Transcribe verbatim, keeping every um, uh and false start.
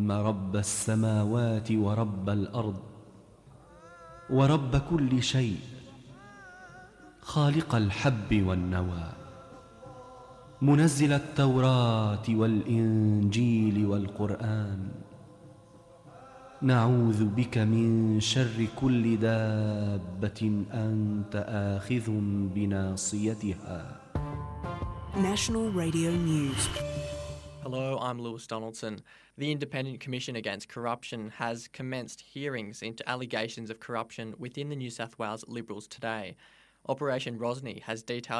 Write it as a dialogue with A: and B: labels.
A: اللهم رب السماوات ورب الأرض ورب كل شيء، خالق الحب والنوى، منزل التوراة والإنجيل والقرآن، نعوذ بك من شر كل دابة أنت آخذ بناصيتها.
B: National Radio News.
C: Hello, I'm Lewis Donaldson. The Independent Commission Against Corruption has commenced hearings into allegations of corruption within the New South Wales Liberals today. Operation Rosny has detailed